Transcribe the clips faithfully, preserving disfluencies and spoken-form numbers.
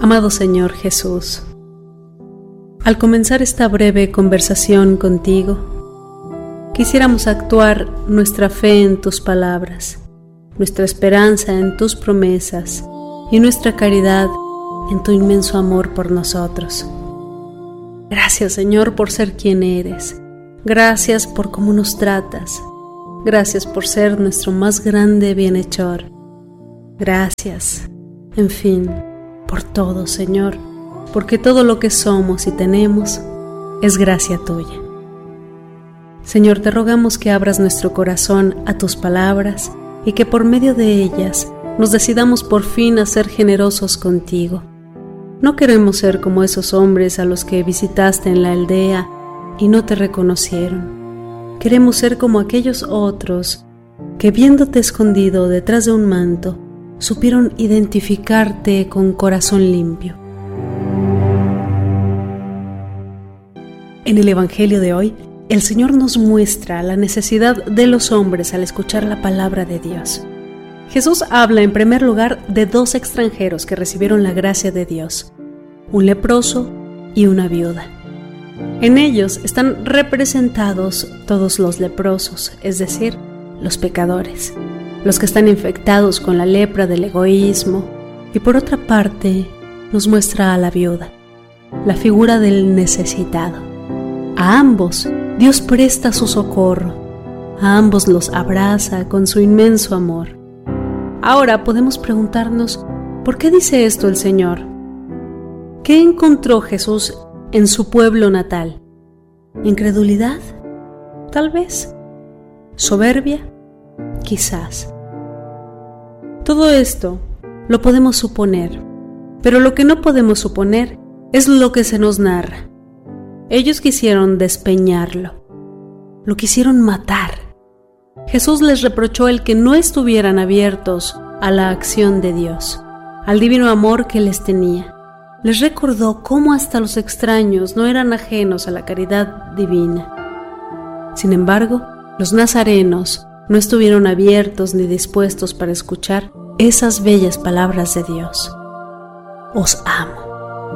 Amado Señor Jesús, al comenzar esta breve conversación contigo, quisiéramos actuar nuestra fe en tus palabras, nuestra esperanza en tus promesas y nuestra caridad en tu inmenso amor por nosotros. Gracias, Señor, por ser quien eres. Gracias por cómo nos tratas. Gracias por ser nuestro más grande bienhechor. Gracias, en fin, por todo, Señor, porque todo lo que somos y tenemos es gracia tuya. Señor, te rogamos que abras nuestro corazón a tus palabras y que por medio de ellas nos decidamos por fin a ser generosos contigo. No queremos ser como esos hombres a los que visitaste en la aldea y no te reconocieron. Queremos ser como aquellos otros que, viéndote escondido detrás de un manto, supieron identificarte con corazón limpio. En el Evangelio de hoy, el Señor nos muestra la necesidad de los hombres al escuchar la palabra de Dios. Jesús habla en primer lugar de dos extranjeros que recibieron la gracia de Dios, un leproso y una viuda. En ellos están representados todos los leprosos, es decir, los pecadores, los que están infectados con la lepra del egoísmo, y por otra parte nos muestra a la viuda, la figura del necesitado. A ambos Dios presta su socorro, a ambos los abraza con su inmenso amor. Ahora podemos preguntarnos, ¿por qué dice esto el Señor? ¿Qué encontró Jesús en su pueblo natal? ¿Incredulidad? Tal vez. ¿Soberbia? Quizás. Todo esto lo podemos suponer, pero lo que no podemos suponer es lo que se nos narra. Ellos quisieron despeñarlo, lo quisieron matar. Jesús les reprochó el que no estuvieran abiertos a la acción de Dios, al divino amor que les tenía. Les recordó cómo hasta los extraños no eran ajenos a la caridad divina. Sin embargo, los nazarenos no estuvieron abiertos ni dispuestos para escuchar esas bellas palabras de Dios. Os amo.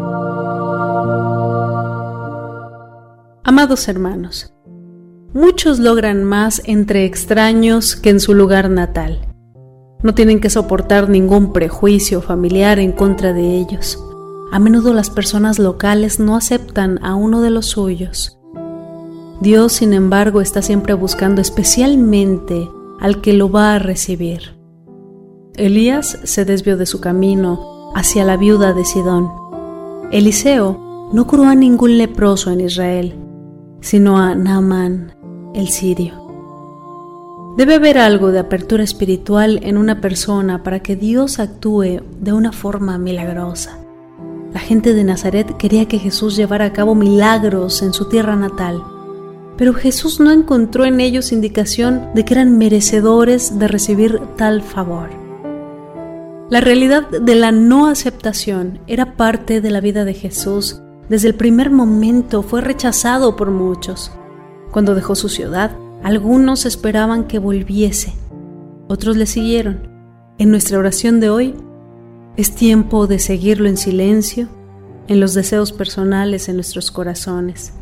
Amados hermanos, muchos logran más entre extraños que en su lugar natal. No tienen que soportar ningún prejuicio familiar en contra de ellos. A menudo las personas locales no aceptan a uno de los suyos. Dios, sin embargo, está siempre buscando especialmente al que lo va a recibir. Elías se desvió de su camino hacia la viuda de Sidón. Eliseo no curó a ningún leproso en Israel, sino a Naamán, el sirio. Debe haber algo de apertura espiritual en una persona para que Dios actúe de una forma milagrosa. La gente de Nazaret quería que Jesús llevara a cabo milagros en su tierra natal, pero Jesús no encontró en ellos indicación de que eran merecedores de recibir tal favor. La realidad de la no aceptación era parte de la vida de Jesús. Desde el primer momento fue rechazado por muchos. Cuando dejó su ciudad, algunos esperaban que volviese, otros le siguieron. En nuestra oración de hoy, es tiempo de seguirlo en silencio, en los deseos personales en nuestros corazones.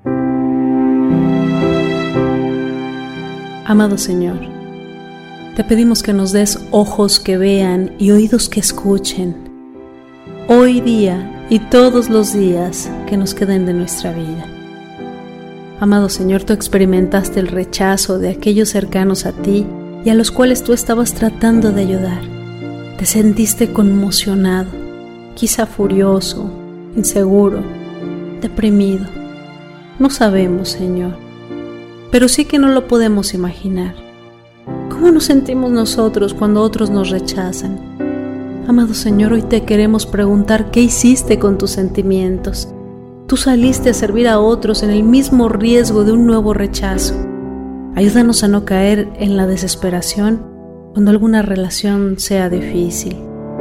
Amado Señor, te pedimos que nos des ojos que vean y oídos que escuchen, hoy día y todos los días que nos queden de nuestra vida. Amado Señor, tú experimentaste el rechazo de aquellos cercanos a ti y a los cuales tú estabas tratando de ayudar. Te sentiste conmocionado, quizá furioso, inseguro, deprimido. No sabemos, Señor, pero sí que no lo podemos imaginar. ¿Cómo nos sentimos nosotros cuando otros nos rechazan? Amado Señor, hoy te queremos preguntar qué hiciste con tus sentimientos. Tú saliste a servir a otros en el mismo riesgo de un nuevo rechazo. Ayúdanos a no caer en la desesperación cuando alguna relación sea difícil.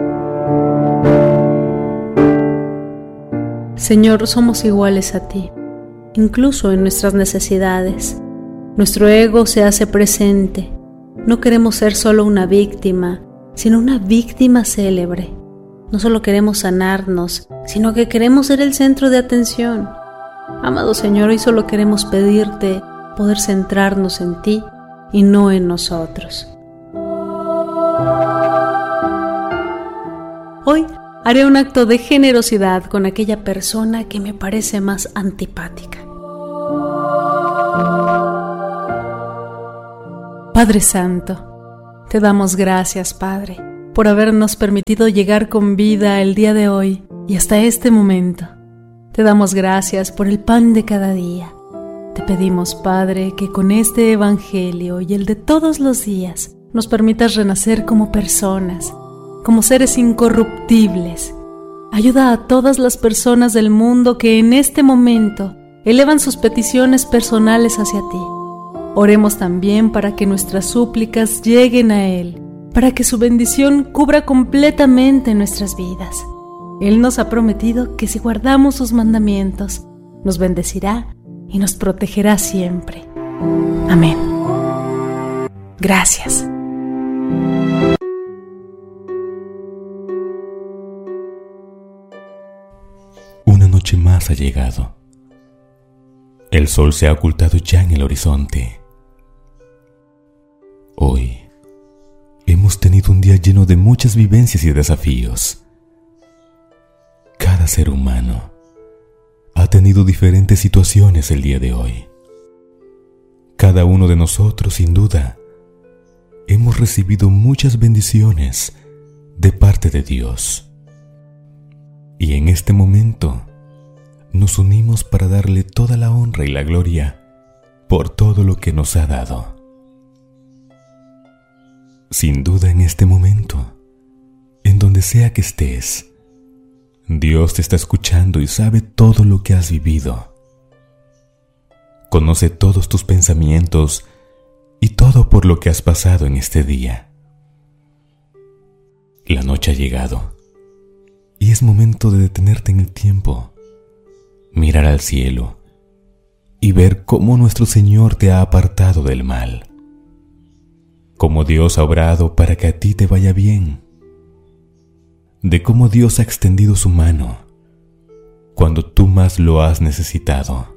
Señor, somos iguales a ti, incluso en nuestras necesidades. Nuestro ego se hace presente. No queremos ser solo una víctima, sino una víctima célebre. No solo queremos sanarnos, sino que queremos ser el centro de atención. Amado Señor, hoy solo queremos pedirte poder centrarnos en ti y no en nosotros. Hoy haré un acto de generosidad con aquella persona que me parece más antipática. Padre Santo, te damos gracias, Padre, por habernos permitido llegar con vida el día de hoy y hasta este momento. Te damos gracias por el pan de cada día. Te pedimos, Padre, que con este Evangelio y el de todos los días nos permitas renacer como personas, como seres incorruptibles. Ayuda a todas las personas del mundo que en este momento elevan sus peticiones personales hacia ti. Oremos también para que nuestras súplicas lleguen a Él, para que su bendición cubra completamente nuestras vidas. Él nos ha prometido que si guardamos sus mandamientos, nos bendecirá y nos protegerá siempre. Amén. Gracias. Una noche más ha llegado. El sol se ha ocultado ya en el horizonte. Hoy hemos tenido un día lleno de muchas vivencias y desafíos. Cada ser humano ha tenido diferentes situaciones el día de hoy. Cada uno de nosotros, sin duda, hemos recibido muchas bendiciones de parte de Dios. Y en este momento nos unimos para darle toda la honra y la gloria por todo lo que nos ha dado. Sin duda, en este momento, en donde sea que estés, Dios te está escuchando y sabe todo lo que has vivido. Conoce todos tus pensamientos y todo por lo que has pasado en este día. La noche ha llegado y es momento de detenerte en el tiempo, mirar al cielo y ver cómo nuestro Señor te ha apartado del mal, cómo Dios ha obrado para que a ti te vaya bien, de cómo Dios ha extendido su mano cuando tú más lo has necesitado.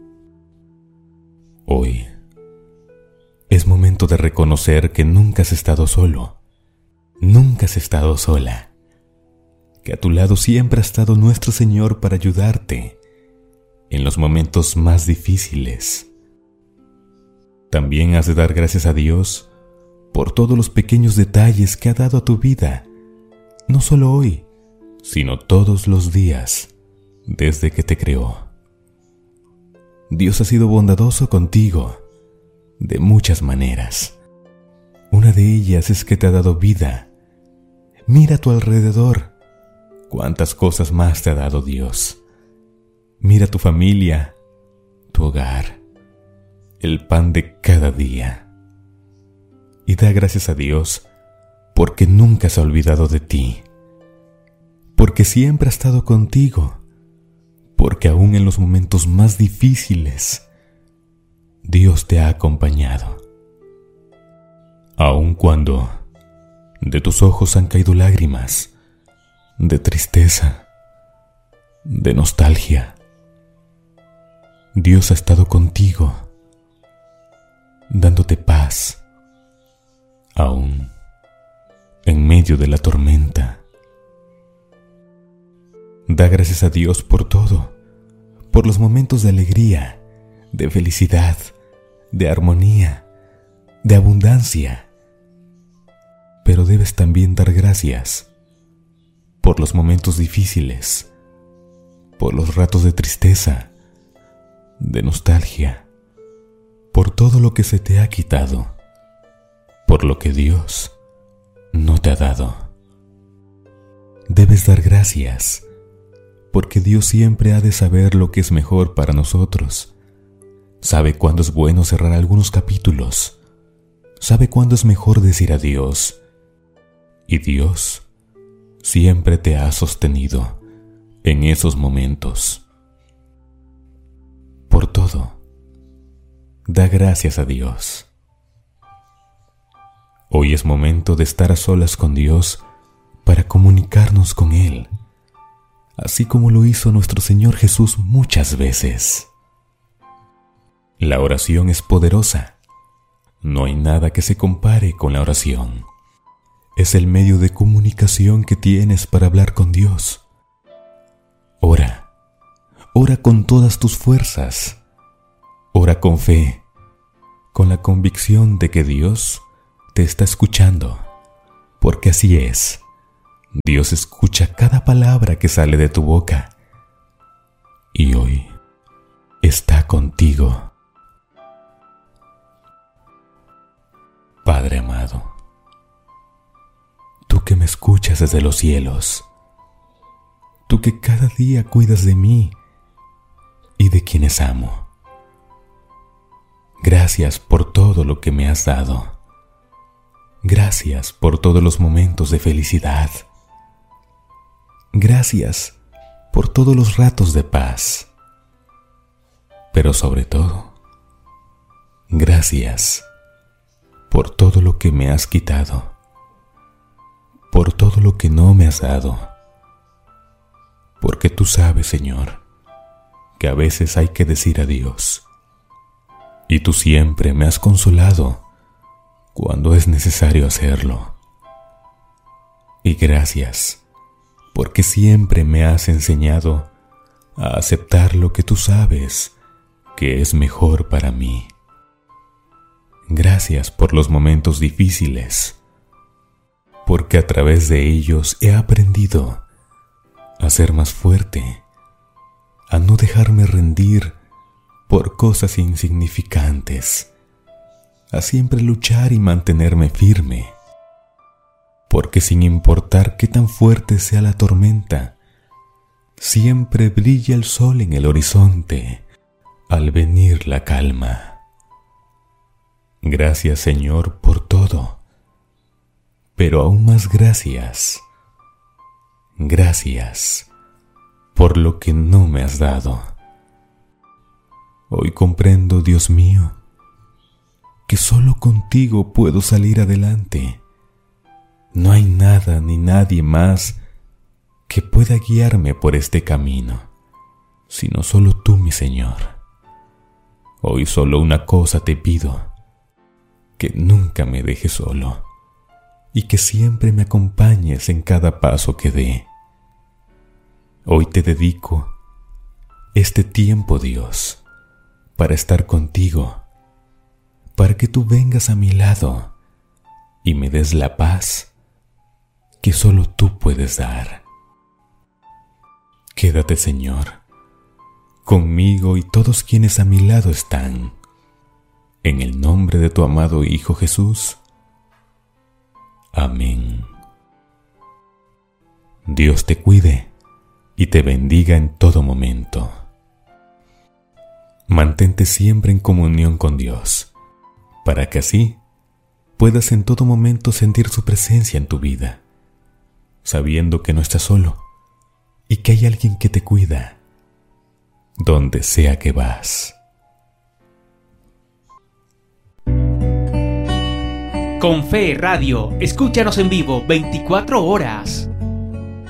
Hoy es momento de reconocer que nunca has estado solo, nunca has estado sola, que a tu lado siempre ha estado nuestro Señor para ayudarte en los momentos más difíciles. También has de dar gracias a Dios por todos los pequeños detalles que ha dado a tu vida, no solo hoy, sino todos los días desde que te creó. Dios ha sido bondadoso contigo de muchas maneras. Una de ellas es que te ha dado vida. Mira a tu alrededor, cuántas cosas más te ha dado Dios. Mira tu familia, tu hogar, el pan de cada día. Y da gracias a Dios porque nunca se ha olvidado de ti, porque siempre ha estado contigo, porque aún en los momentos más difíciles, Dios te ha acompañado. Aun cuando de tus ojos han caído lágrimas, de tristeza, de nostalgia, Dios ha estado contigo, dándote paz, aún en medio de la tormenta. Da gracias a Dios por todo, por los momentos de alegría, de felicidad, de armonía, de abundancia. Pero debes también dar gracias por los momentos difíciles, por los ratos de tristeza, de nostalgia, por todo lo que se te ha quitado, por lo que Dios no te ha dado. Debes dar gracias, porque Dios siempre ha de saber lo que es mejor para nosotros. Sabe cuándo es bueno cerrar algunos capítulos, sabe cuándo es mejor decir adiós, y Dios siempre te ha sostenido en esos momentos. Por todo, da gracias a Dios. Hoy es momento de estar a solas con Dios para comunicarnos con Él, así como lo hizo nuestro Señor Jesús muchas veces. La oración es poderosa. No hay nada que se compare con la oración. Es el medio de comunicación que tienes para hablar con Dios. Ora, ora con todas tus fuerzas. Ora con fe, con la convicción de que Dios te está escuchando, porque así es. Dios escucha cada palabra que sale de tu boca y hoy está contigo. Padre amado, tú que me escuchas desde los cielos, tú que cada día cuidas de mí y de quienes amo, gracias por todo lo que me has dado. Gracias por todos los momentos de felicidad. Gracias por todos los ratos de paz. Pero sobre todo, gracias por todo lo que me has quitado, por todo lo que no me has dado. Porque tú sabes, Señor, que a veces hay que decir adiós. Y tú siempre me has consolado cuando es necesario hacerlo. Y gracias, porque siempre me has enseñado a aceptar lo que tú sabes que es mejor para mí. Gracias por los momentos difíciles, porque a través de ellos he aprendido a ser más fuerte, a no dejarme rendir por cosas insignificantes, a siempre luchar y mantenerme firme, porque sin importar qué tan fuerte sea la tormenta, siempre brilla el sol en el horizonte al venir la calma. Gracias, Señor, por todo, pero aún más gracias, gracias por lo que no me has dado. Hoy comprendo, Dios mío, que solo contigo puedo salir adelante. No hay nada ni nadie más que pueda guiarme por este camino, sino solo tú, mi Señor. Hoy solo una cosa te pido: que nunca me dejes solo y que siempre me acompañes en cada paso que dé. Hoy te dedico este tiempo, Dios, para estar contigo, para que tú vengas a mi lado y me des la paz que solo tú puedes dar. Quédate, Señor, conmigo y todos quienes a mi lado están. En el nombre de tu amado Hijo Jesús. Amén. Dios te cuide y te bendiga en todo momento. Mantente siempre en comunión con Dios, para que así puedas en todo momento sentir su presencia en tu vida, sabiendo que no estás solo y que hay alguien que te cuida, donde sea que vas. Con Fe Radio, escúchanos en vivo veinticuatro horas.